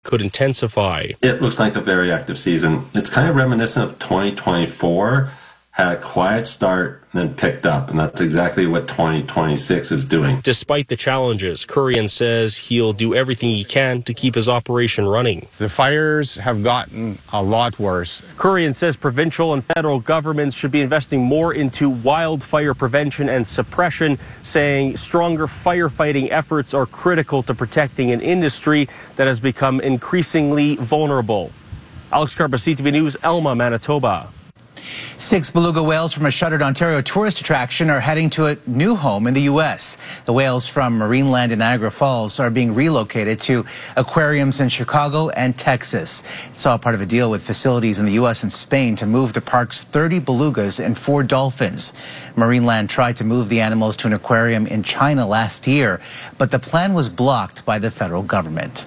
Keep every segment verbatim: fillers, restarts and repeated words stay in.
could intensify. It looks like a very active season. It's kind of reminiscent of twenty twenty-four. Had a quiet start, then picked up, and that's exactly what twenty twenty-six is doing. Despite the challenges, Kurian says he'll do everything he can to keep his operation running. The fires have gotten a lot worse. Kurian says provincial and federal governments should be investing more into wildfire prevention and suppression, saying stronger firefighting efforts are critical to protecting an industry that has become increasingly vulnerable. Alex Carpa, C T V News, Elma, Manitoba. Six beluga whales from a shuttered Ontario tourist attraction are heading to a new home in the U S. The whales from Marineland in Niagara Falls are being relocated to aquariums in Chicago and Texas. It's all part of a deal with facilities in the U S and Spain to move the park's thirty belugas and four dolphins. Marineland tried to move the animals to an aquarium in China last year, but the plan was blocked by the federal government.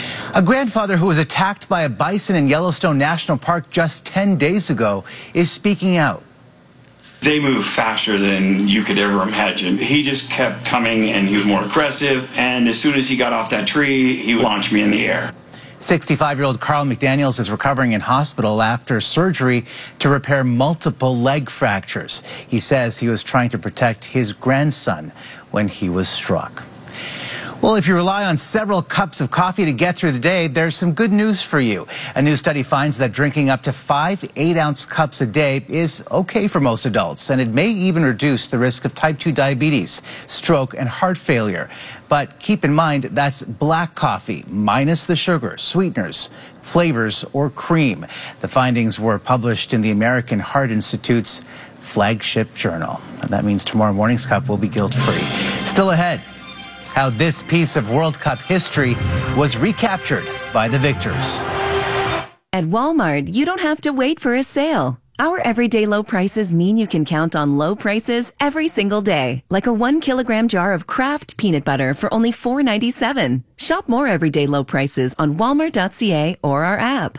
A grandfather who was attacked by a bison in Yellowstone National Park just ten days ago is speaking out. They move faster than you could ever imagine. He just kept coming and he was more aggressive, and as soon as he got off that tree, he launched me in the air. sixty-five-year-old Carl McDaniels is recovering in hospital after surgery to repair multiple leg fractures. He says he was trying to protect his grandson when he was struck. Well, if you rely on several cups of coffee to get through the day, there's some good news for you. A new study finds that drinking up to five eight-ounce cups a day is okay for most adults, and it may even reduce the risk of type two diabetes, stroke, and heart failure. But keep in mind, that's black coffee, minus the sugar, sweeteners, flavors, or cream. The findings were published in the American Heart Institute's flagship journal. And that means tomorrow morning's cup will be guilt-free. Still ahead, how this piece of World Cup history was recaptured by the victors. At Walmart, you don't have to wait for a sale. Our everyday low prices mean you can count on low prices every single day. Like a one kilogram jar of Kraft peanut butter for only four ninety-seven. Shop more everyday low prices on walmart dot c a or our app.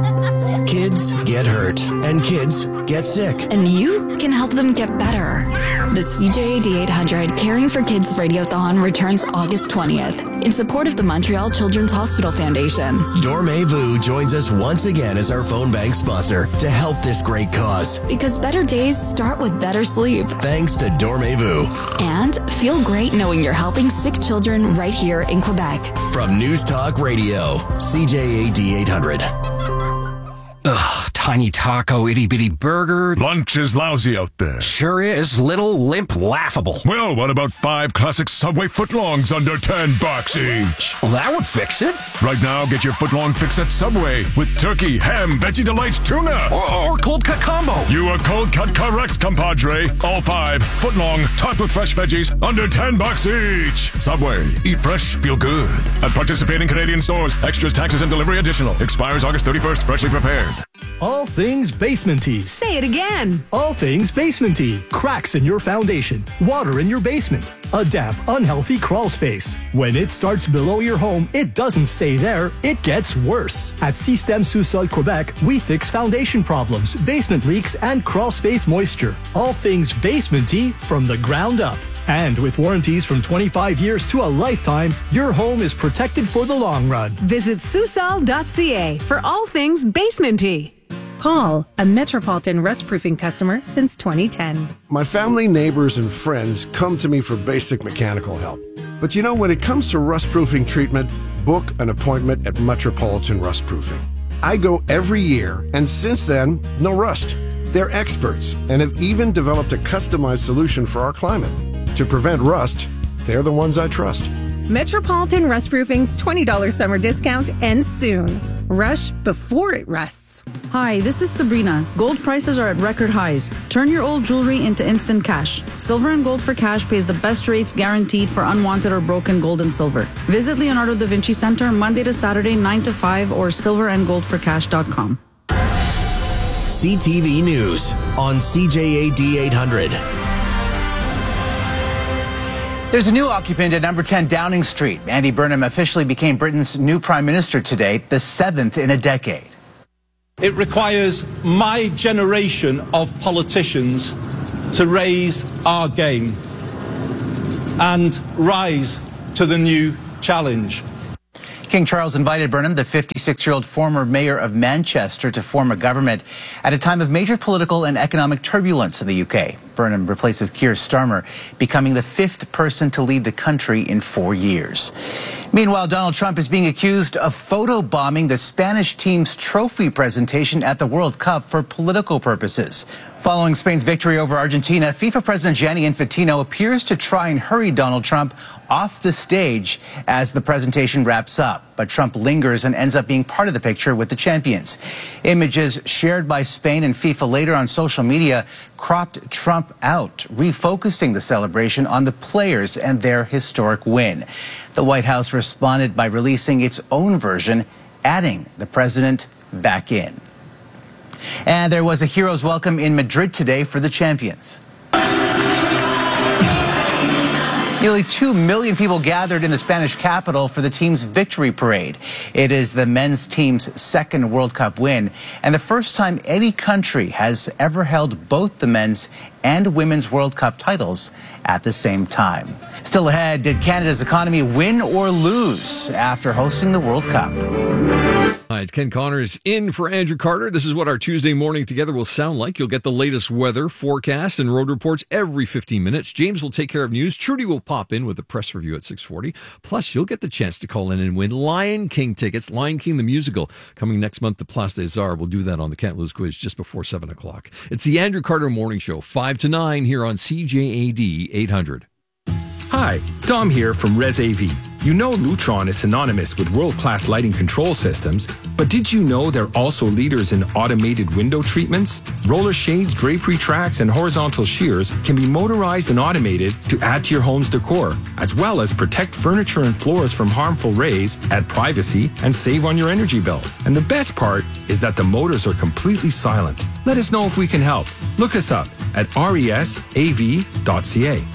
Kids get hurt and kids get sick. And you can help them get better. The C J A D eight hundred Caring for Kids Radiothon returns August twentieth in support of the Montreal Children's Hospital Foundation. Dormez-vous joins us once again as our phone bank sponsor to help this great cause. Because better days start with better sleep. Thanks to Dormez-vous. And feel great knowing you're helping sick children right here in Quebec. From News Talk Radio, C J A D eight hundred. Ugh, tiny taco, itty bitty burger. Lunch is lousy out there. Sure is. Little, limp, laughable. Well, what about five classic Subway footlongs under ten bucks each? Well, that would fix it. Right now, get your footlong fix at Subway with turkey, ham, veggie delights, tuna. Or, or cold cut combo. You are cold cut correct, compadre. All five footlong, topped with fresh veggies, under ten bucks each. Subway. Eat fresh, feel good. At participating Canadian stores. Extras, taxes, and delivery additional. Expires August thirty-first. Freshly prepared. All things basement-y. Say it again. All things basement-y. Cracks in your foundation. Water in your basement. A damp, unhealthy crawl space. When it starts below your home, it doesn't stay there. It gets worse. At Système Sous-Sol Quebec, we fix foundation problems, basement leaks, and crawl space moisture. All things basement-y from the ground up. And with warranties from twenty-five years to a lifetime, your home is protected for the long run. Visit Sous-Sol dot c a for all things basement-y. Paul, a Metropolitan rust-proofing customer since twenty ten. My family, neighbors, and friends come to me for basic mechanical help. But you know, when it comes to rust-proofing treatment, book an appointment at Metropolitan Rust-Proofing. I go every year, and since then, no rust. They're experts and have even developed a customized solution for our climate. To prevent rust, they're the ones I trust. Metropolitan Rust-Proofing's twenty dollars summer discount ends soon. Rush before it rusts. Hi, this is Sabrina. Gold prices are at record highs. Turn your old jewelry into instant cash. Silver and Gold for Cash pays the best rates guaranteed for unwanted or broken gold and silver. Visit Leonardo da Vinci Center Monday to Saturday, nine to five, or silver and gold for cash dot com. C T V News on C J A D eight hundred. There's a new occupant at number ten Downing Street. Andy Burnham officially became Britain's new prime minister today, the seventh in a decade. It requires my generation of politicians to raise our game and rise to the new challenge. King Charles invited Burnham, the fifty fifty-six-year-old former mayor of Manchester to form a government at a time of major political and economic turbulence in the U K. Burnham replaces Keir Starmer, becoming the fifth person to lead the country in four years. Meanwhile, Donald Trump is being accused of photobombing the Spanish team's trophy presentation at the World Cup for political purposes. Following Spain's victory over Argentina, FIFA President Gianni Infantino appears to try and hurry Donald Trump off the stage as the presentation wraps up. But Trump lingers and ends up being part of the picture with the champions. Images shared by Spain and FIFA later on social media cropped Trump out, refocusing the celebration on the players and their historic win. The White House responded by releasing its own version, adding the president back in. And there was a hero's welcome in Madrid today for the champions. Nearly two million people gathered in the Spanish capital for the team's victory parade. It is the men's team's second World Cup win and the first time any country has ever held both the men's and women's World Cup titles at the same time. Still ahead, did Canada's economy win or lose after hosting the World Cup? Hi, it's Ken Connors in for Andrew Carter. This is what our Tuesday morning together will sound like. You'll get the latest weather, forecasts, and road reports every fifteen minutes. James will take care of news. Trudy will pop in with a press review at six forty. Plus, you'll get the chance to call in and win Lion King tickets. Lion King the musical coming next month to Place des Arts. We'll do that on the Can't Lose quiz just before seven o'clock. It's the Andrew Carter Morning Show, five to nine here on C J A D eight hundred. Hi, Dom here from Res A V. You know Lutron is synonymous with world-class lighting control systems, but did you know they're also leaders in automated window treatments? Roller shades, drapery tracks, and horizontal shears can be motorized and automated to add to your home's decor, as well as protect furniture and floors from harmful rays, add privacy, and save on your energy bill. And the best part is that the motors are completely silent. Let us know if we can help. Look us up at resav dot c a.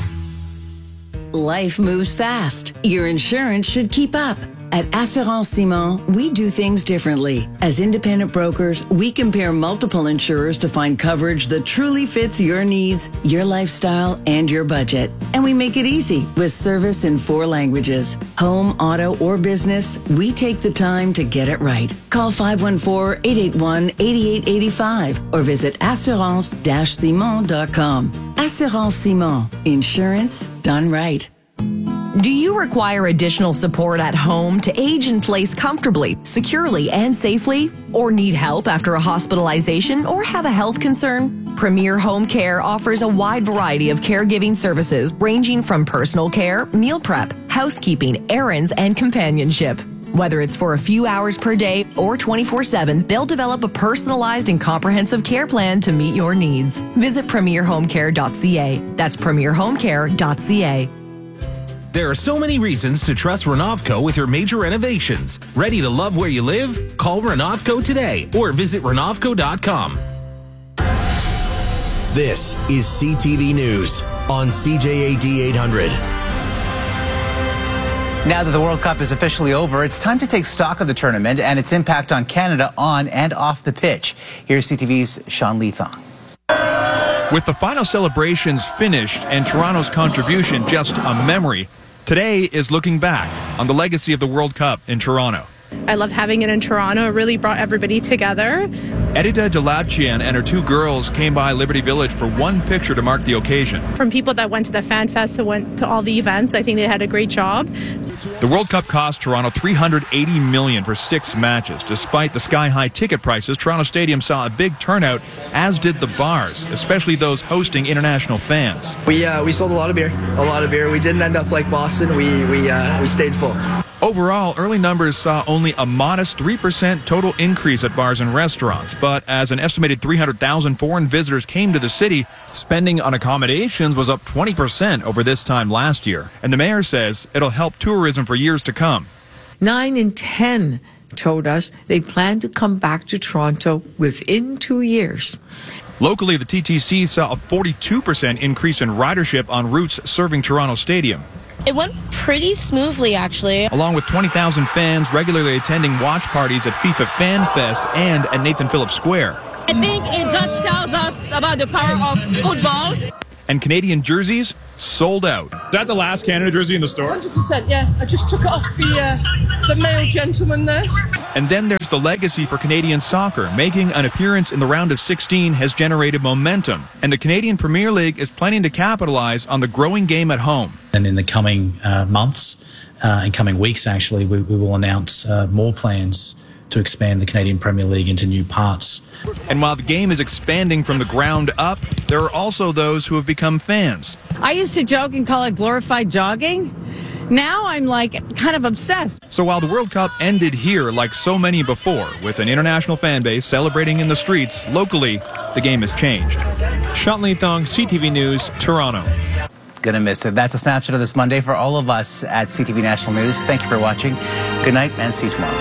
Life moves fast. Your insurance should keep up. At Assurance Simon, we do things differently. As independent brokers, we compare multiple insurers to find coverage that truly fits your needs, your lifestyle, and your budget. And we make it easy with service in four languages. Home, auto, or business, we take the time to get it right. Call five one four, eight eight one, eight eight eight five or visit assurance dash simon dot com. Assurance Simon. Insurance done right. Do you require additional support at home to age in place comfortably, securely, and safely? Or need help after a hospitalization or have a health concern? Premier Home Care offers a wide variety of caregiving services ranging from personal care, meal prep, housekeeping, errands, and companionship. Whether it's for a few hours per day or twenty-four seven, they'll develop a personalized and comprehensive care plan to meet your needs. Visit premier home care dot c a. That's premier home care dot c a. There are so many reasons to trust Renovco with your major renovations. Ready to love where you live? Call Renovco today or visit renovco dot com. This is C T V News on C J A D eight hundred. Now that the World Cup is officially over, it's time to take stock of the tournament and its impact on Canada on and off the pitch. Here's C T V's Sean Leathong. With the final celebrations finished and Toronto's contribution just a memory, today is looking back on the legacy of the World Cup in Toronto. I loved having it in Toronto. It really brought everybody together. Edita Delabchian and her two girls came by Liberty Village for one picture to mark the occasion. From people that went to the Fan Fest to went to all the events, I think they had a great job. The World Cup cost Toronto three hundred eighty million dollars for six matches. Despite the sky-high ticket prices, Toronto Stadium saw a big turnout, as did the bars, especially those hosting international fans. We uh, we sold a lot of beer, a lot of beer. We didn't end up like Boston. We we uh, we stayed full. Overall, early numbers saw only a modest three percent total increase at bars and restaurants. But as an estimated three hundred thousand foreign visitors came to the city, spending on accommodations was up twenty percent over this time last year. And the mayor says it'll help tourism for years to come. Nine in ten told us they plan to come back to Toronto within two years. Locally, the T T C saw a forty-two percent increase in ridership on routes serving Toronto Stadium. It went pretty smoothly, actually. Along with twenty thousand fans regularly attending watch parties at FIFA Fan Fest and at Nathan Phillips Square. I think it just tells us about the power of football. And Canadian jerseys sold out. Is that the last Canada jersey in the store? one hundred percent, yeah. I just took it off the, uh, the male gentleman there. And then there's forged the legacy for Canadian soccer. Making an appearance in the round of sixteen has generated momentum, and the Canadian Premier League is planning to capitalize on the growing game at home. And in the coming uh, months uh, and coming weeks, actually, we, we will announce uh, more plans to expand the Canadian Premier League into new parts. And while the game is expanding from the ground up, there are also those who have become fans. I used to joke and call it glorified jogging. Now I'm like kind of obsessed. So while the World Cup ended here like so many before, with an international fan base celebrating in the streets, locally, the game has changed. Sean Lee Thong, C T V News, Toronto. Gonna miss it. That's a snapshot of this Monday for all of us at C T V National News. Thank you for watching. Good night and see you tomorrow.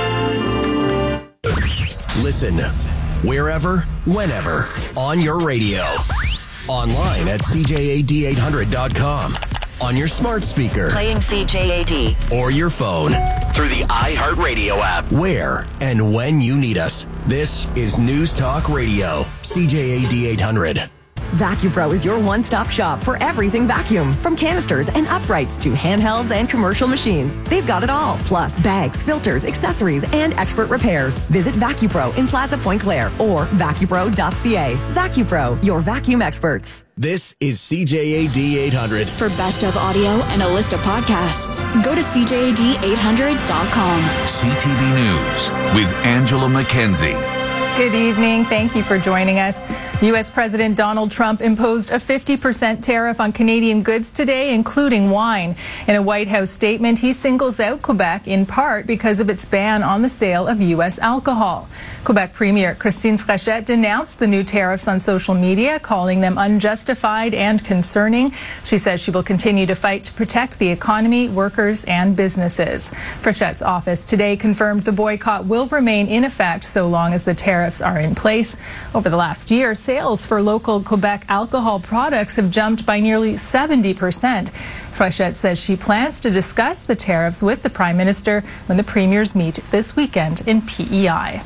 Listen wherever, whenever, on your radio. Online at C J A D eight hundred dot com. On your smart speaker. Playing C J A D. Or your phone. Through the iHeartRadio app. Where and when you need us. This is News Talk Radio. C J A D eight hundred. VacuPro is your one-stop shop for everything vacuum. From canisters and uprights to handhelds and commercial machines. They've got it all. Plus bags, filters, accessories, and expert repairs. Visit VacuPro in Plaza Point Claire or vacupro dot c a. VacuPro, your vacuum experts. This is C J A D eight hundred. For best of audio and a list of podcasts, go to C J A D eight hundred dot com. C T V News with Angela McKenzie. Good evening. Thank you for joining us. U S President Donald Trump imposed a fifty percent tariff on Canadian goods today, including wine. In a White House statement, he singles out Quebec in part because of its ban on the sale of U S alcohol. Quebec Premier Christine Frechette denounced the new tariffs on social media, calling them unjustified and concerning. She says she will continue to fight to protect the economy, workers, and businesses. Frechette's office today confirmed the boycott will remain in effect so long as the tariffs are in place. Over the last year, sales for local Quebec alcohol products have jumped by nearly seventy percent. Frechette says she plans to discuss the tariffs with the Prime Minister when the premiers meet this weekend in P E I.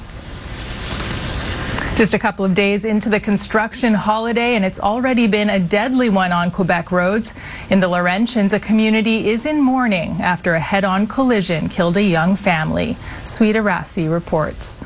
Just a couple of days into the construction holiday, and it's already been a deadly one on Quebec roads. In the Laurentians, a community is in mourning after a head-on collision killed a young family. Sweeta Rassi reports.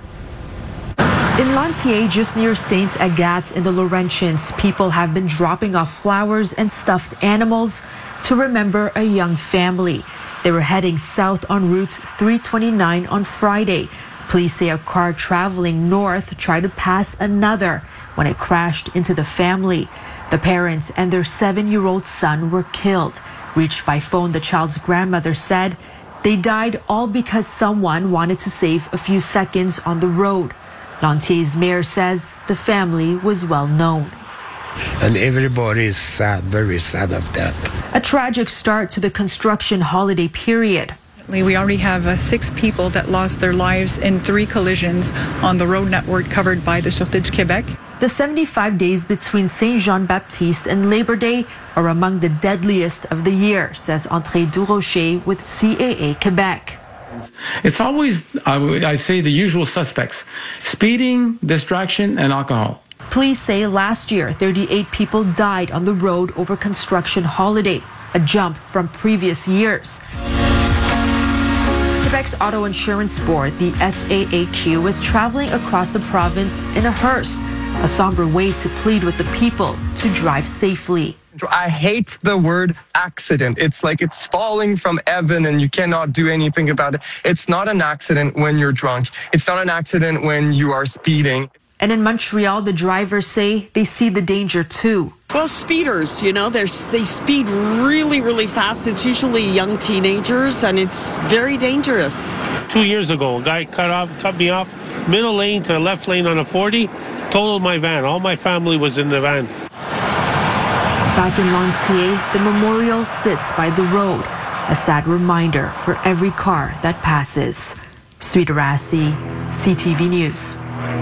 In Lantier, just near Saint Agathe in the Laurentians, people have been dropping off flowers and stuffed animals to remember a young family. They were heading south on Route three twenty-nine on Friday. Police say a car traveling north tried to pass another when it crashed into the family. The parents and their seven-year-old son were killed. Reached by phone, the child's grandmother said they died all because someone wanted to save a few seconds on the road. Lantier's mayor says the family was well known. And everybody is sad, very sad of that. A tragic start to the construction holiday period. We already have uh, six people that lost their lives in three collisions on the road network covered by the Sûreté du Québec. The seventy-five days between Saint Jean-Baptiste and Labor Day are among the deadliest of the year, says André Durocher with C A A Quebec. It's always, I, I say, the usual suspects: speeding, distraction, and alcohol. Police say last year, thirty-eight people died on the road over construction holiday, a jump from previous years. Quebec's Auto Insurance Board, the S A A Q, is traveling across the province in a hearse, a somber way to plead with the people to drive safely. I hate the word accident. It's like it's falling from heaven and you cannot do anything about it. It's not an accident when you're drunk. It's not an accident when you are speeding. And in Montreal, the drivers say they see the danger too. Well, speeders, you know, they speed really, really fast. It's usually young teenagers, and it's very dangerous. Two years ago, a guy cut off, cut me off, middle lane to the left lane on a forty, totaled my van. All my family was in the van. Back in Lantier, the memorial sits by the road, a sad reminder for every car that passes. Sweeta Rassi, C T V News.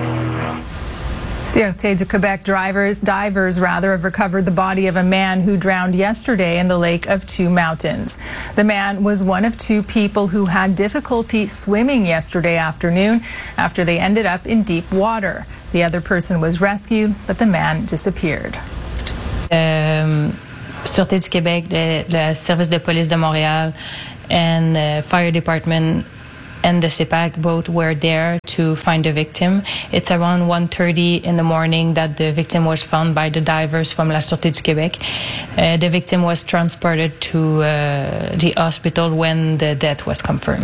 Sûreté du Québec drivers, divers rather, have recovered the body of a man who drowned yesterday in the Lake of Two Mountains. The man was one of two people who had difficulty swimming yesterday afternoon after they ended up in deep water. The other person was rescued, but the man disappeared. Um, Sûreté du Québec, le, le Service de Police de Montréal, and the Fire Department and the C E P A C both were there to find the victim. It's around one thirty in the morning that the victim was found by the divers from La Sûreté du Québec. Uh, the victim was transported to uh, the hospital when the death was confirmed.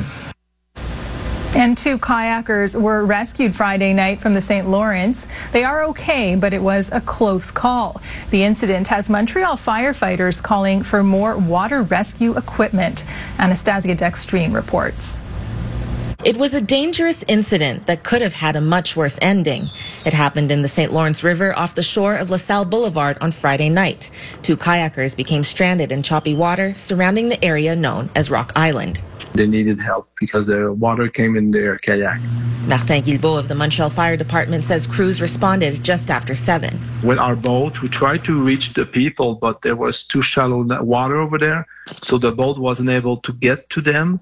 And two kayakers were rescued Friday night from the Saint Lawrence. They are okay, but it was a close call. The incident has Montreal firefighters calling for more water rescue equipment. Anastasia Dextrine reports. It was a dangerous incident that could have had a much worse ending. It happened in the Saint Lawrence River off the shore of LaSalle Boulevard on Friday night. Two kayakers became stranded in choppy water surrounding the area known as Rock Island. They needed help because the water came in their kayak. Martin Guilbeault of the Montreal Fire Department says crews responded just after seven. With our boat, we tried to reach the people, but there was too shallow water over there, so the boat wasn't able to get to them.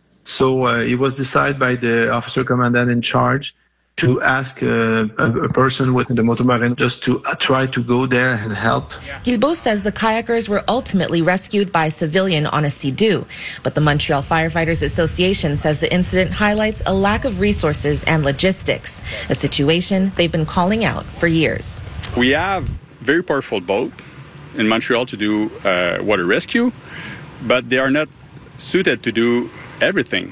So uh, it was decided by the officer commandant in charge to ask uh, a, a person within the motomarine just to uh, try to go there and help. Guilbeault says the kayakers were ultimately rescued by a civilian on a Sea-Doo, but the Montreal Firefighters Association says the incident highlights a lack of resources and logistics, a situation they've been calling out for years. We have very powerful boat in Montreal to do uh, water rescue, but they are not suited to do everything.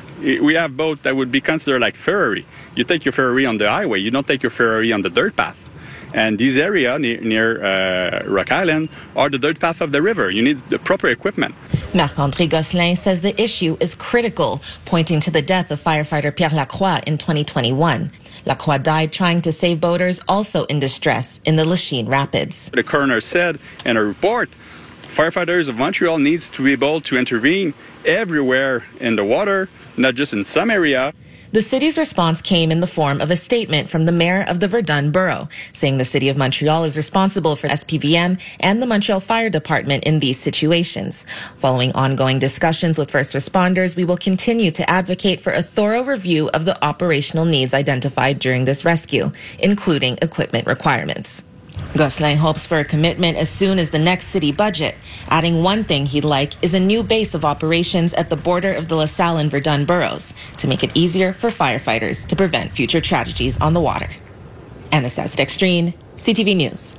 We have boat that would be considered like Ferrari. You take your Ferrari on the highway, you don't take your Ferrari on the dirt path. And this area near, near uh, Rock Island are the dirt path of the river. You need the proper equipment. Marc-André Gosselin says the issue is critical, pointing to the death of firefighter Pierre Lacroix in twenty twenty-one. Lacroix died trying to save boaters also in distress in the Lachine Rapids. The coroner said in a report, firefighters of Montreal needs to be able to intervene everywhere in the water, not just in some area. The city's response came in the form of a statement from the mayor of the Verdun borough, saying the city of Montreal is responsible for S P V M and the Montreal Fire Department in these situations. Following ongoing discussions with first responders, we will continue to advocate for a thorough review of the operational needs identified during this rescue, including equipment requirements. Gosselin hopes for a commitment as soon as the next city budget, adding one thing he'd like is a new base of operations at the border of the LaSalle and Verdun boroughs to make it easier for firefighters to prevent future tragedies on the water. Anastasia Dextrine, C T V News.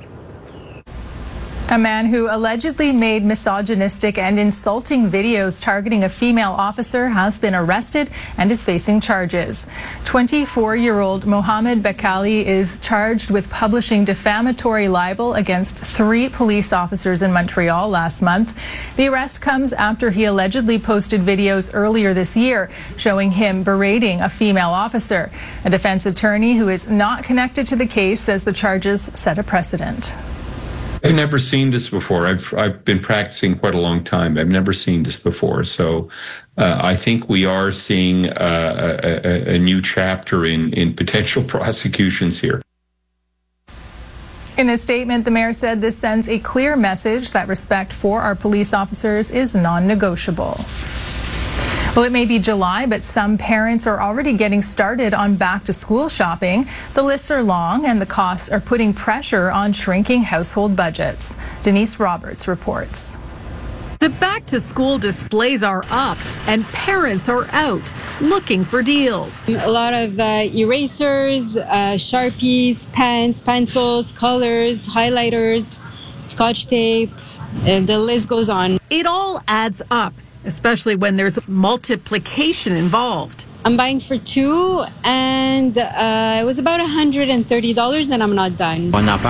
A man who allegedly made misogynistic and insulting videos targeting a female officer has been arrested and is facing charges. twenty-four-year-old Mohammed Bekali is charged with publishing defamatory libel against three police officers in Montreal last month. The arrest comes after he allegedly posted videos earlier this year showing him berating a female officer. A defense attorney who is not connected to the case says the charges set a precedent. I've never seen this before. I've I've been practicing quite a long time. I've never seen this before. So uh, I think we are seeing uh, a, a new chapter in, in potential prosecutions here. In a statement, the mayor said this sends a clear message that respect for our police officers is non-negotiable. Well, it may be July, but some parents are already getting started on back-to-school shopping. The lists are long, and the costs are putting pressure on shrinking household budgets. Denise Roberts reports. The back-to-school displays are up, and parents are out looking for deals. A lot of uh, erasers, uh, Sharpies, pens, pencils, colors, highlighters, Scotch tape, and the list goes on. It all adds up, especially when there's multiplication involved. I'm buying for two, and uh, it was about one hundred thirty dollars, and I'm not done.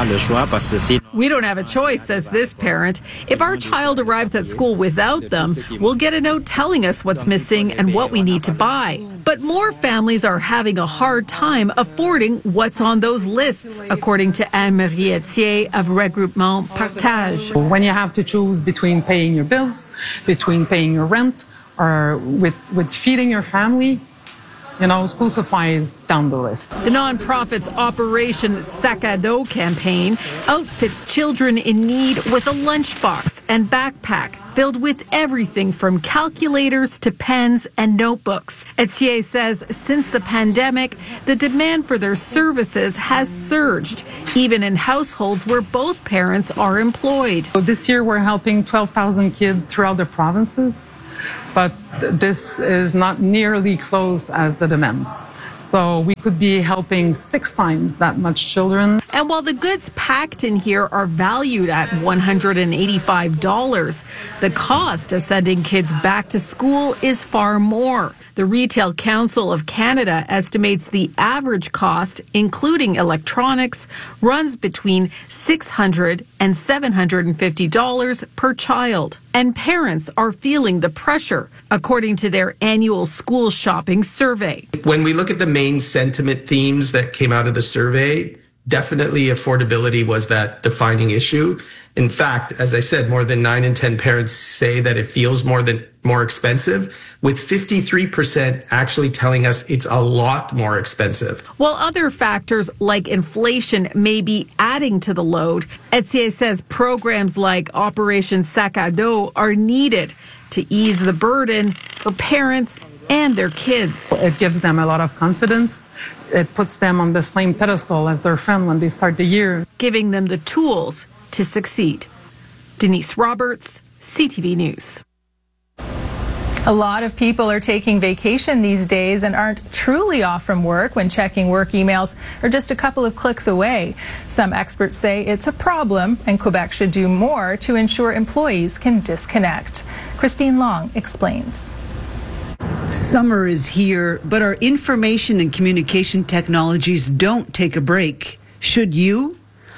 We don't have a choice, says this parent. If our child arrives at school without them, we'll get a note telling us what's missing and what we need to buy. But more families are having a hard time affording what's on those lists, according to Anne-Marie Etier of Regroupement Partage. When you have to choose between paying your bills, between paying your rent, or with, with feeding your family, you know, school supplies down the list. The nonprofit's Operation Sac à Dos campaign outfits children in need with a lunchbox and backpack filled with everything from calculators to pens and notebooks. Etier says since the pandemic, the demand for their services has surged, even in households where both parents are employed. So this year we're helping twelve thousand kids throughout the provinces, but this is not nearly close as the demands. So we could be helping six times that much children. And while the goods packed in here are valued at one hundred eighty-five dollars, the cost of sending kids back to school is far more. The Retail Council of Canada estimates the average cost, including electronics, runs between six hundred dollars and seven hundred fifty dollars per child. And parents are feeling the pressure, according to their annual school shopping survey. When we look at the main sentiment themes that came out of the survey, definitely affordability was that defining issue. In fact, as I said, more than nine in ten parents say that it feels more than more expensive, with fifty-three percent actually telling us it's a lot more expensive. While other factors like inflation may be adding to the load, Etier says programs like Operation Sac à Dos are needed to ease the burden for parents and their kids. It gives them a lot of confidence. It puts them on the same pedestal as their friend when they start the year. Giving them the tools to succeed. Denise Roberts, C T V News. A lot of people are taking vacation these days and aren't truly off from work when checking work emails are just a couple of clicks away. Some experts say it's a problem and Quebec should do more to ensure employees can disconnect. Christine Long explains. Summer is here, but our information and communication technologies don't take a break. Should you?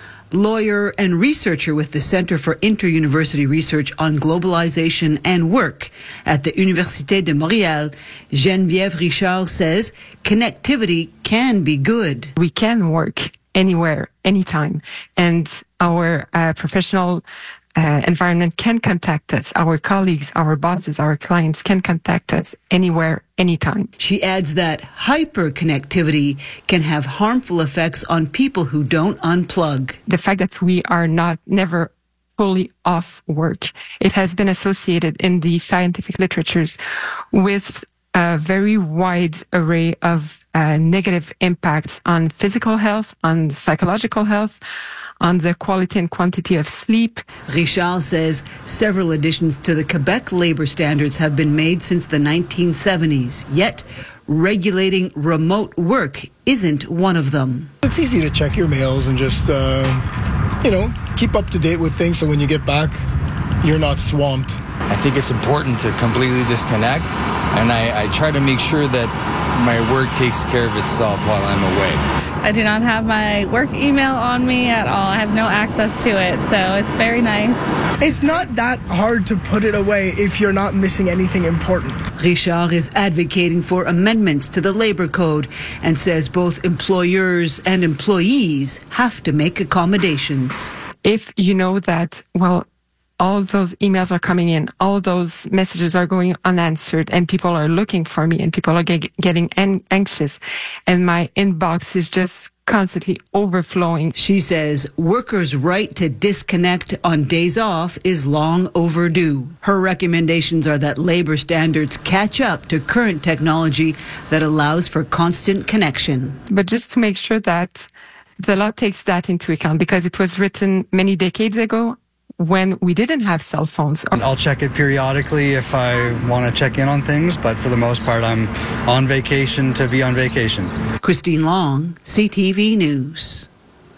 Lawyer and researcher with the Centre for Inter-University Research on Globalization and Work at the Université de Montréal, Geneviève Richard says connectivity can be good. We can work anywhere, anytime, and our uh, professional Uh, environment can contact us. Our colleagues, our bosses, our clients can contact us anywhere, anytime. She adds that hyperconnectivity can have harmful effects on people who don't unplug. The fact that we are not never fully off work, it has been associated in the scientific literatures with a very wide array of uh, negative impacts on physical health, on psychological health, on the quality and quantity of sleep. Richard says several additions to the Quebec labor standards have been made since the nineteen seventies, yet regulating remote work isn't one of them. It's easy to check your mails and just, uh, you know, keep up to date with things so when you get back, you're not swamped. I think it's important to completely disconnect, and I, I try to make sure that my work takes care of itself while I'm away. I do not have my work email on me at all. I have no access to it, so it's very nice. It's not that hard to put it away if you're not missing anything important. Richard is advocating for amendments to the labor code and says both employers and employees have to make accommodations. If you know that, well, all those emails are coming in, all those messages are going unanswered, and people are looking for me, and people are get, getting an- anxious, and my inbox is just constantly overflowing. She says workers' right to disconnect on days off is long overdue. Her recommendations are that labor standards catch up to current technology that allows for constant connection. But just to make sure that the law takes that into account, because it was written many decades ago, when we didn't have cell phones. I'll check it periodically if I want to check in on things, but for the most part, I'm on vacation to be on vacation. Christine Long, C T V News.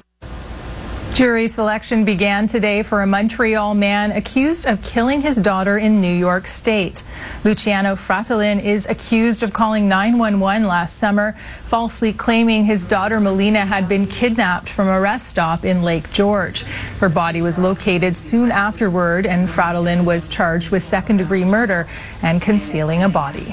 Jury selection began today for a Montreal man accused of killing his daughter in New York State. Luciano Fratellin is accused of calling nine one one last summer, falsely claiming his daughter Melina had been kidnapped from a rest stop in Lake George. Her body was located soon afterward, and Fratellin was charged with second-degree murder and concealing a body.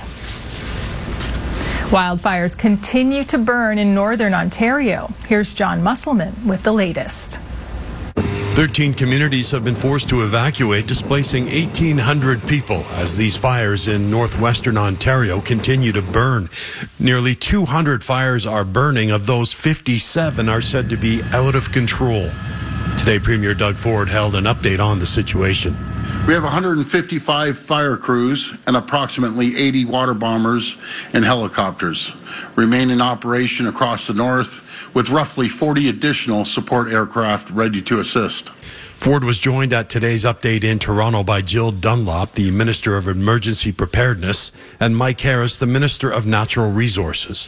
Wildfires continue to burn in northern Ontario. Here's John Musselman with the latest. thirteen communities have been forced to evacuate, displacing eighteen hundred people as these fires in northwestern Ontario continue to burn. Nearly two hundred fires are burning. Of those, fifty-seven are said to be out of control. Today, Premier Doug Ford held an update on the situation. We have one hundred fifty-five fire crews and approximately eighty water bombers and helicopters remain in operation across the north, with roughly forty additional support aircraft ready to assist. Ford was joined at today's update in Toronto by Jill Dunlop, the Minister of Emergency Preparedness, and Mike Harris, the Minister of Natural Resources.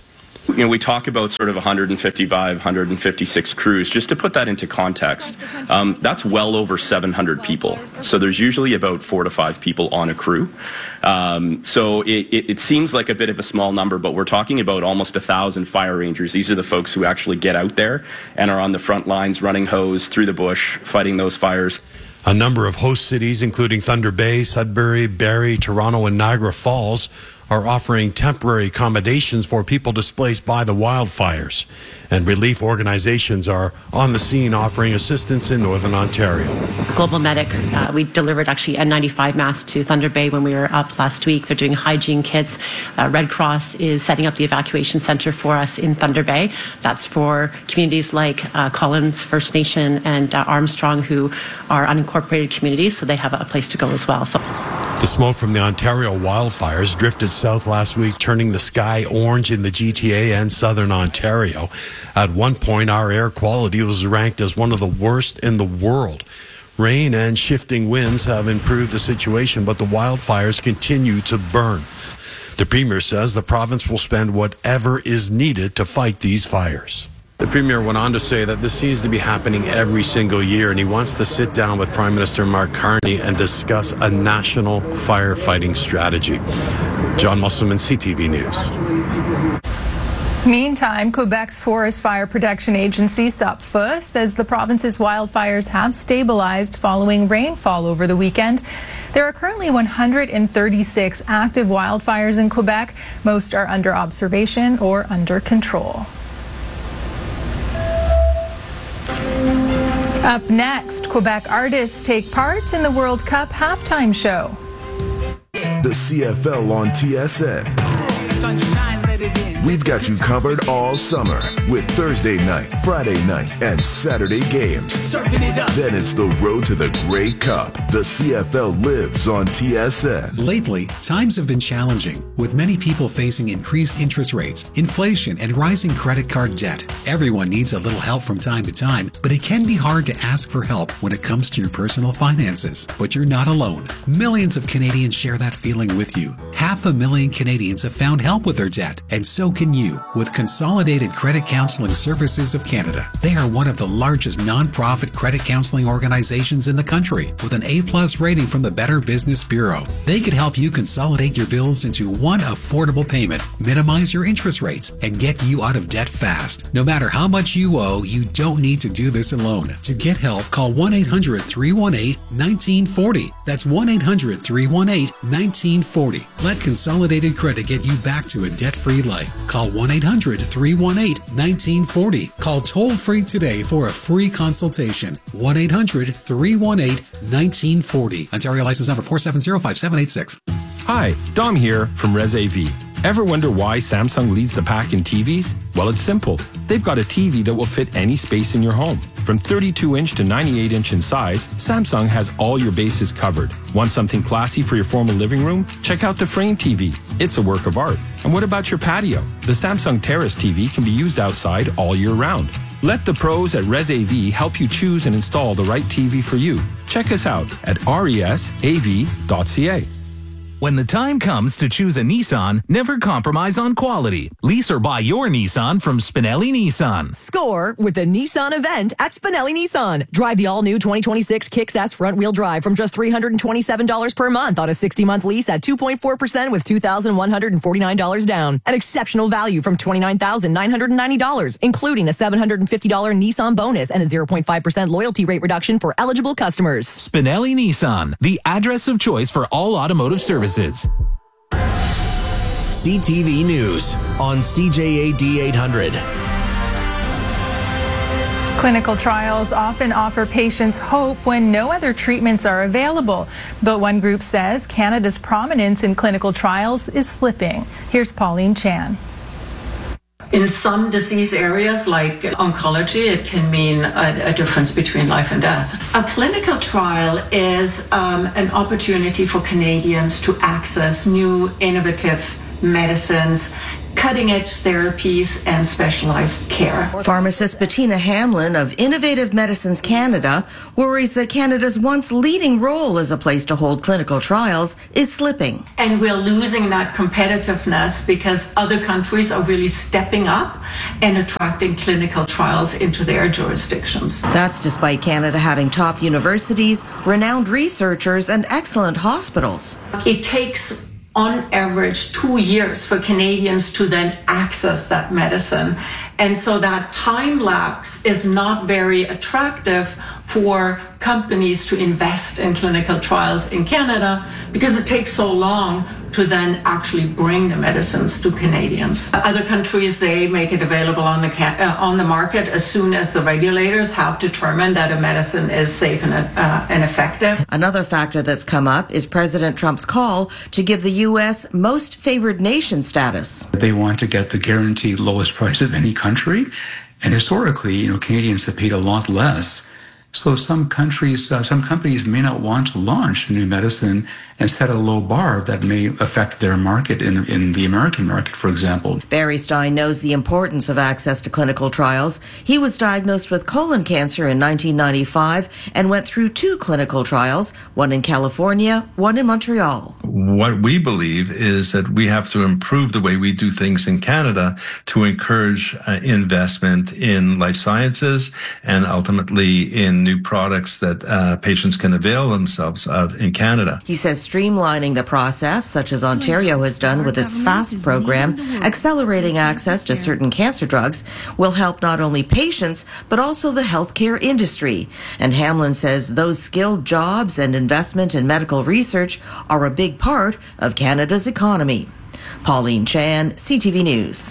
You know, we talk about sort of one hundred fifty-five, one hundred fifty-six crews. Just to put that into context, um, that's well over seven hundred people. So there's usually about four to five people on a crew. Um, so it, it, it seems like a bit of a small number, but we're talking about almost a thousand fire rangers. These are the folks who actually get out there and are on the front lines, running hose through the bush, fighting those fires. A number of host cities, including Thunder Bay, Sudbury, Barrie, Toronto, and Niagara Falls, are offering temporary accommodations for people displaced by the wildfires. And relief organizations are on the scene offering assistance in Northern Ontario. Global Medic, uh, we delivered actually N ninety-five masks to Thunder Bay when we were up last week. They're doing hygiene kits. Uh, Red Cross is setting up the evacuation center for us in Thunder Bay. That's for communities like uh, Collins First Nation and uh, Armstrong, who are unincorporated communities, so they have a place to go as well. So. The smoke from the Ontario wildfires drifted south last week, turning the sky orange in the G T A and southern Ontario. At one point, our air quality was ranked as one of the worst in the world. Rain and shifting winds have improved the situation, but the wildfires continue to burn. The Premier says the province will spend whatever is needed to fight these fires. The Premier went on to say that this seems to be happening every single year, and he wants to sit down with Prime Minister Mark Carney and discuss a national firefighting strategy. John Musselman, C T V News. Meantime, Quebec's Forest Fire Protection Agency, S U P F A, says the province's wildfires have stabilized following rainfall over the weekend. There are currently one hundred thirty-six active wildfires in Quebec. Most are under observation or under control. Up next, Quebec artists take part in the World Cup halftime show. The C F L on T S N. We've got you covered all summer with Thursday night, Friday night, and Saturday games. Then it's the road to the Grey Cup. The C F L lives on T S N. Lately, times have been challenging, with many people facing increased interest rates, inflation, and rising credit card debt. Everyone needs a little help from time to time, but it can be hard to ask for help when it comes to your personal finances. But you're not alone. Millions of Canadians share that feeling with you. Half a million Canadians have found help with their debt, and so can you with Consolidated Credit Counseling Services of Canada. They are one of the largest non-profit credit counseling organizations in the country with an A plus rating from the Better Business Bureau. They could help you consolidate your bills into one affordable payment, minimize your interest rates, and get you out of debt fast. No matter how much you owe, you don't need to do this alone. To get help, call one eight hundred, three one eight, one nine four zero. That's one eight hundred, three one eight, one nine four zero. Let Consolidated Credit get you back to a debt-free life. Call one eight hundred, three one eight, one nine four zero. Call toll-free today for a free consultation. one eight hundred, three one eight, one nine four zero. Ontario license number four seven zero five seven eight six. Hi, Dom here from ResAV. Ever wonder why Samsung leads the pack in T Vs? Well, it's simple. They've got a T V that will fit any space in your home. From thirty-two inch to ninety-eight inch in size, Samsung has all your bases covered. Want something classy for your formal living room? Check out the Frame T V. It's a work of art. And what about your patio? The Samsung Terrace T V can be used outside all year round. Let the pros at ResAV help you choose and install the right T V for you. Check us out at resav dot c a. When the time comes to choose a Nissan, never compromise on quality. Lease or buy your Nissan from Spinelli Nissan. Score with the Nissan event at Spinelli Nissan. Drive the all-new twenty twenty-six Kicks S front-wheel drive from just three hundred twenty-seven dollars per month on a sixty-month lease at two point four percent with two thousand one hundred forty-nine dollars down. An exceptional value from twenty-nine thousand nine hundred ninety dollars, including a seven hundred fifty dollars Nissan bonus and a zero point five percent loyalty rate reduction for eligible customers. Spinelli Nissan, the address of choice for all automotive services. C T V News on C J A D eight hundred. Clinical trials often offer patients hope when no other treatments are available. But one group says Canada's prominence in clinical trials is slipping. Here's Pauline Chan. In some disease areas like oncology, it can mean a, a difference between life and death. A clinical trial is um, an opportunity for Canadians to access new innovative medicines cutting-edge therapies and specialized care. Pharmacist Bettina Hamlin of Innovative Medicines Canada worries that Canada's once leading role as a place to hold clinical trials is slipping. And we're losing that competitiveness because other countries are really stepping up and attracting clinical trials into their jurisdictions. That's despite Canada having top universities, renowned researchers, and excellent hospitals. It takes on average two years for Canadians to then access that medicine. And so that time lapse is not very attractive for companies to invest in clinical trials in Canada because it takes so long to then actually bring the medicines to Canadians. Other countries, they make it available on the uh, on the market as soon as the regulators have determined that a medicine is safe and, uh, and effective. Another factor that's come up is President Trump's call to give the U S most favored nation status. They want to get the guaranteed lowest price of any country, and historically, you know, Canadians have paid a lot less. So some countries, uh, some companies may not want to launch a new medicine and set a low bar that may affect their market in, in the American market, for example. Barry Stein knows the importance of access to clinical trials. He was diagnosed with colon cancer in nineteen ninety-five and went through two clinical trials, one in California, one in Montreal. What we believe is that we have to improve the way we do things in Canada to encourage uh, investment in life sciences and ultimately in new products that uh, patients can avail themselves of in Canada. He says streamlining the process, such as Ontario has done with its FAST program, accelerating access to certain cancer drugs, will help not only patients, but also the healthcare industry. And Hamlin says those skilled jobs and investment in medical research are a big part of Canada's economy. Pauline Chan, C T V News.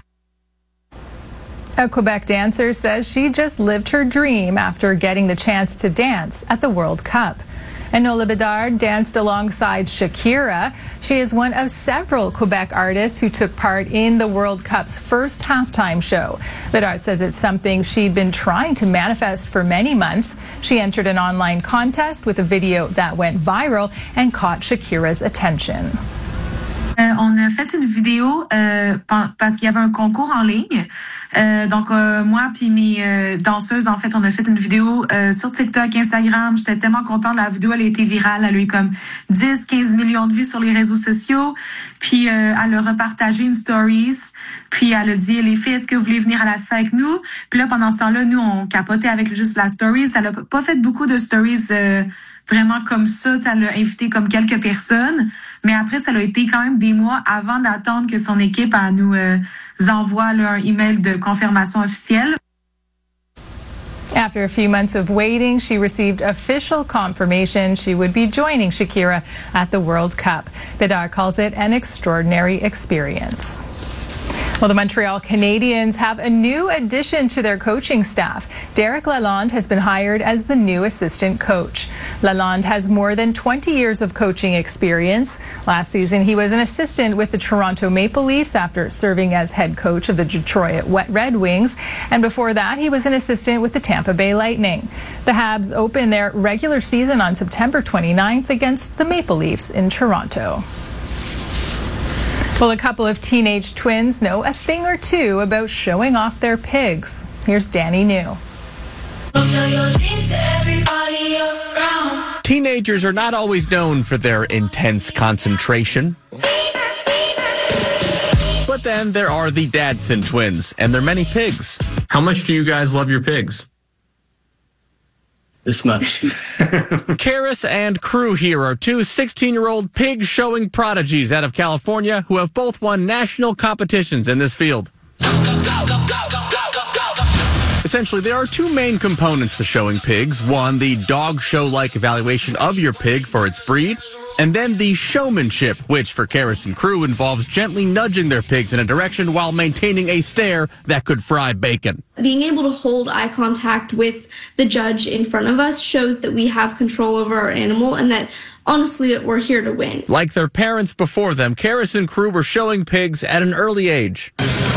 A Quebec dancer says she just lived her dream after getting the chance to dance at the World Cup. Enola Bedard danced alongside Shakira. She is one of several Quebec artists who took part in the World Cup's first halftime show. Bedard says it's something she'd been trying to manifest for many months. She entered an online contest with a video that went viral and caught Shakira's attention. Euh, on a fait une vidéo euh, parce qu'il y avait un concours en ligne. Euh, donc euh, moi puis mes euh, danseuses, en fait, on a fait une vidéo euh, sur TikTok, Instagram. J'étais tellement contente. La vidéo, elle a été virale. Elle a eu comme dix, quinze millions de vues sur les réseaux sociaux. Puis euh, elle a repartagé une stories. Puis elle a dit, les filles, est-ce que vous voulez venir à la fête avec nous? Puis là, pendant ce temps-là, nous, on capotait avec juste la stories. Elle a pas fait beaucoup de stories euh, vraiment comme ça. Elle a invité comme quelques personnes. Mais après, ça a été quand même des mois avant d'attendre que son équipe elle nous euh, envoie là, un email de confirmation officielle. After a few months of waiting, she received official confirmation she would be joining Shakira at the World Cup. Bedard calls it an extraordinary experience. Well, the Montreal Canadiens have a new addition to their coaching staff. Derek Lalonde has been hired as the new assistant coach. Lalonde has more than twenty years of coaching experience. Last season, he was an assistant with the Toronto Maple Leafs after serving as head coach of the Detroit Red Wings. And before that, he was an assistant with the Tampa Bay Lightning. The Habs open their regular season on September twenty-ninth against the Maple Leafs in Toronto. Well, a couple of teenage twins know a thing or two about showing off their pigs. Here's Danny New. Teenagers are not always known for their intense concentration. But then there are the Dadson twins and their many pigs. How much do you guys love your pigs? This much. Karis and crew here are two sixteen-year-old pig showing prodigies out of California who have both won national competitions in this field. Essentially, there are two main components to showing pigs. One, the dog show-like evaluation of your pig for its breed. And then the showmanship, which for Karis and crew involves gently nudging their pigs in a direction while maintaining a stare that could fry bacon. Being able to hold eye contact with the judge in front of us shows that we have control over our animal and that, honestly, that we're here to win. Like their parents before them, Karis and crew were showing pigs at an early age.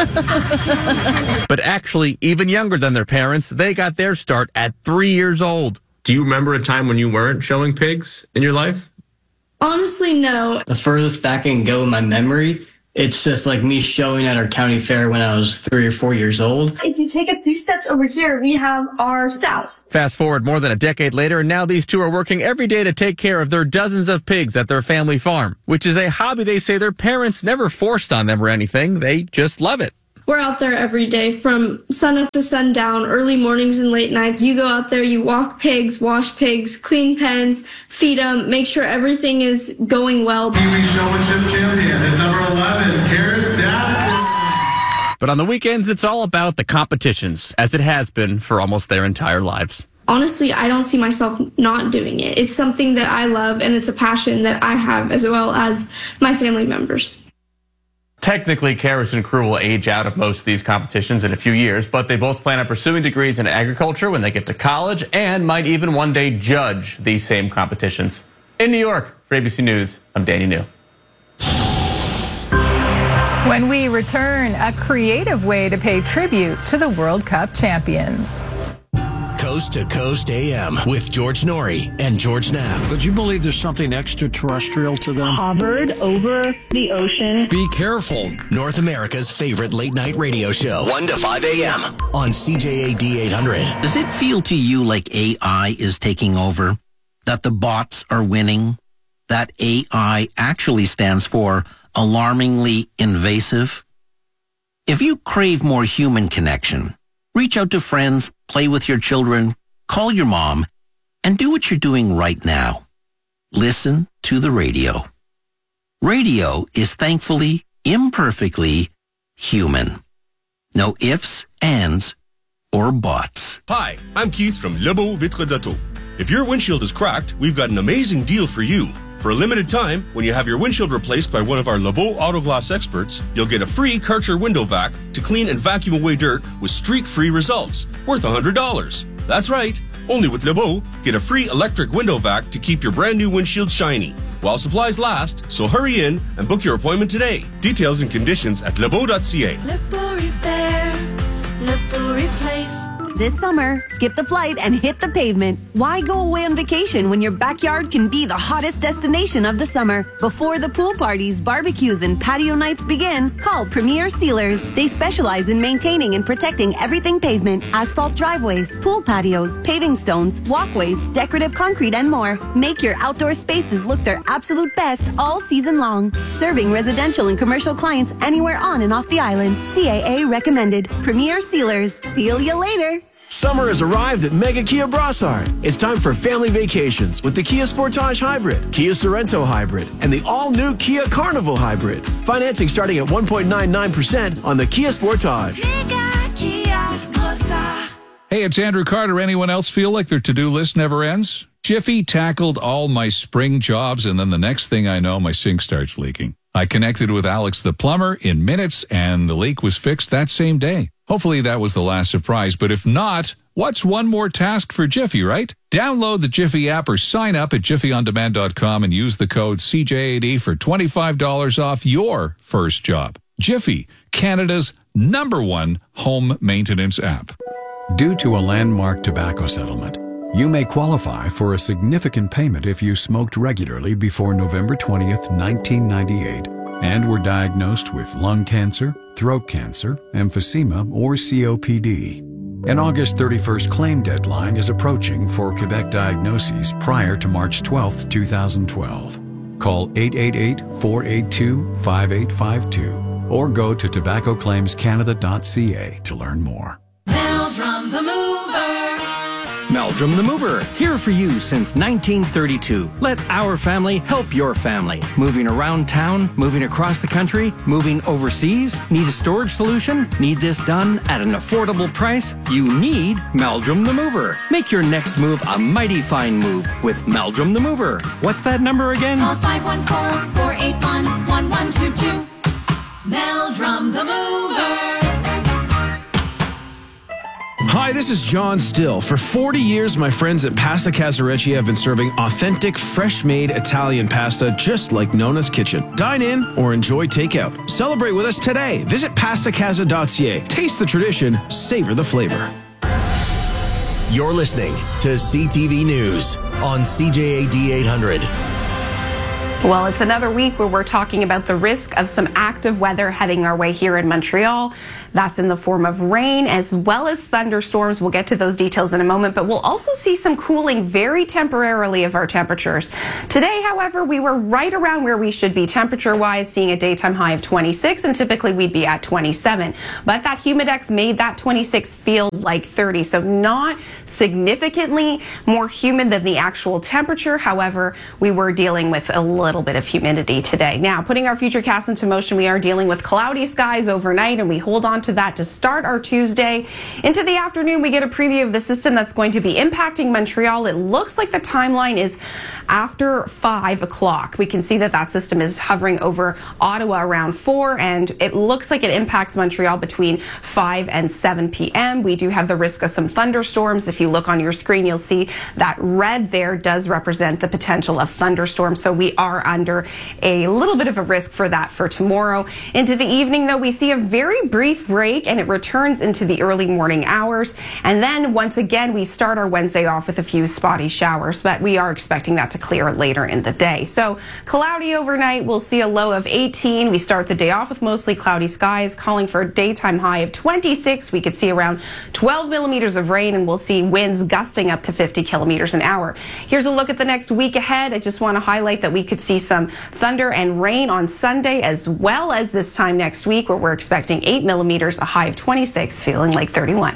But actually, even younger than their parents, they got their start at three years old. Do you remember a time when you weren't showing pigs in your life? Honestly, no. The furthest back I can go in my memory It's just like me showing at our county fair when I was three or four years old. If you take a few steps over here, we have our sows. Fast forward more than a decade later, and now these two are working every day to take care of their dozens of pigs at their family farm, which is a hobby they say their parents never forced on them or anything. They just love it. We're out there every day from sunup to sundown, early mornings and late nights. You go out there, you walk pigs, wash pigs, clean pens, feed them, make sure everything is going well. Kiwi Showmanship champion is number eleven, Karis Dadson. But on the weekends, it's all about the competitions, as it has been for almost their entire lives. Honestly, I don't see myself not doing it. It's something that I love, and it's a passion that I have as well as my family members. Technically, Karis and crew will age out of most of these competitions in a few years, but they both plan on pursuing degrees in agriculture when they get to college and might even one day judge these same competitions. In New York, for A B C News, I'm Danny New. When we return, a creative way to pay tribute to the World Cup champions. Coast to Coast A M with George Norrie and George Knapp. Would you believe there's something extraterrestrial to them? Hovered over the ocean. Be careful. North America's favorite late night radio show. one to five A M on C J A D eight hundred. Does it feel to you like A I is taking over? That the bots are winning? That A I actually stands for alarmingly invasive? If you crave more human connection, reach out to friends, play with your children, call your mom, and do what you're doing right now. Listen to the radio. Radio is thankfully, imperfectly human. No ifs, ands, or buts. Hi, I'm Keith from Lebeau Vitre d'Auto. If your windshield is cracked, we've got an amazing deal for you. For a limited time, when you have your windshield replaced by one of our Lebeau Auto Glass experts, you'll get a free Karcher window vac to clean and vacuum away dirt with streak-free results, worth one hundred dollars. That's right. Only with Lebeau, get a free electric window vac to keep your brand new windshield shiny while supplies last, so hurry in and book your appointment today. Details and conditions at lebeau dot c a. Lebeau Repair, Lebeau Replace. This summer, skip the flight and hit the pavement. Why go away on vacation when your backyard can be the hottest destination of the summer? Before the pool parties, barbecues, and patio nights begin, call Premier Sealers. They specialize in maintaining and protecting everything pavement, asphalt driveways, pool patios, paving stones, walkways, decorative concrete, and more. Make your outdoor spaces look their absolute best all season long. Serving residential and commercial clients anywhere on and off the island. C A A recommended. Premier Sealers. Seal you later. Summer has arrived at Mega Kia Brossard. It's time for family vacations with the Kia Sportage Hybrid, Kia Sorento Hybrid, and the all-new Kia Carnival Hybrid. Financing starting at one point nine nine percent on the Kia Sportage. Mega Kia Brossard. Hey, it's Andrew Carter. Anyone else feel like their to-do list never ends? Jiffy tackled all my spring jobs, and then the next thing I know, my sink starts leaking. I connected with Alex the plumber in minutes, and the leak was fixed that same day. Hopefully that was the last surprise, but if not, what's one more task for Jiffy, right? Download the Jiffy app or sign up at jiffy on demand dot com and use the code C J A D for twenty-five dollars off your first job. Jiffy, Canada's number one home maintenance app. Due to a landmark tobacco settlement, you may qualify for a significant payment if you smoked regularly before November twentieth, nineteen ninety-eight, and were diagnosed with lung cancer, throat cancer, emphysema, or C O P D. An August thirty-first claim deadline is approaching for Quebec diagnoses prior to March twelfth, two thousand twelve. Call eight eight eight, four eight two, five eight five two or go to tobacco claims canada dot c a to learn more. Meldrum the Mover. Meldrum the Mover, here for you since nineteen thirty-two. Let our family help your family. Moving around town, moving across the country, moving overseas. Need a storage solution? Need this done at an affordable price? You need Meldrum the Mover. Make your next move a mighty fine move with Meldrum the Mover. What's that number again? Call five one four, four eight one, one one two two. Meldrum the Mover. Hi, this is John Still. For forty years, my friends at Pasta Casarecci have been serving authentic, fresh-made Italian pasta just like Nona's Kitchen. Dine in or enjoy takeout. Celebrate with us today. Visit pasta casa dot c a. Taste the tradition, savor the flavor. You're listening to C T V News on C J A D eight hundred. Well, it's another week where we're talking about the risk of some active weather heading our way here in Montreal. That's in the form of rain as well as thunderstorms. We'll get to those details in a moment, but we'll also see some cooling very temporarily of our temperatures. Today, however, we were right around where we should be temperature-wise, seeing a daytime high of twenty-six, and typically we'd be at twenty-seven. But that humidex made that twenty-six feel like thirty, so not significantly more humid than the actual temperature. However, we were dealing with a little bit of humidity today. Now, putting our futurecast into motion, we are dealing with cloudy skies overnight, and we hold on to that to start our Tuesday. Into the afternoon, we get a preview of the system that's going to be impacting Montreal. It looks like the timeline is after five o'clock. We can see that that system is hovering over Ottawa around four, and it looks like it impacts Montreal between five and seven p m We do have the risk of some thunderstorms. If you look on your screen, you'll see that red there does represent the potential of thunderstorms, so we are under a little bit of a risk for that for tomorrow. Into the evening, though, we see a very brief break, and it returns into the early morning hours. And then once again, we start our Wednesday off with a few spotty showers, but we are expecting that to clear later in the day. So cloudy overnight, we'll see a low of eighteen. We start the day off with mostly cloudy skies, calling for a daytime high of twenty-six. We could see around twelve millimeters of rain, and we'll see winds gusting up to fifty kilometers an hour. Here's a look at the next week ahead. I just want to highlight that we could see some thunder and rain on Sunday, as well as this time next week, where we're expecting eight millimeters, a high of twenty-six, feeling like thirty-one.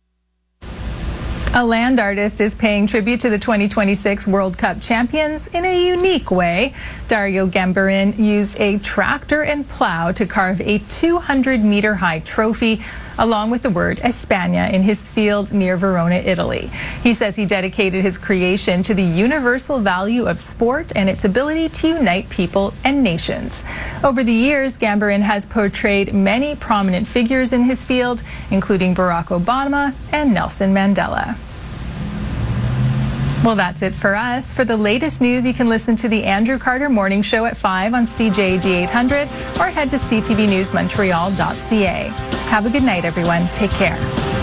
A land artist is paying tribute to the twenty twenty-six World Cup champions in a unique way. Dario Gambarin used a tractor and plow to carve a two hundred meter high trophy, along with the word España, in his field near Verona, Italy. He says he dedicated his creation to the universal value of sport and its ability to unite people and nations. Over the years, Gambarin has portrayed many prominent figures in his field, including Barack Obama and Nelson Mandela. Well, that's it for us. For the latest news, you can listen to the Andrew Carter Morning Show at five on C J A D eight hundred or head to c t v news montreal dot c a. Have a good night, everyone. Take care.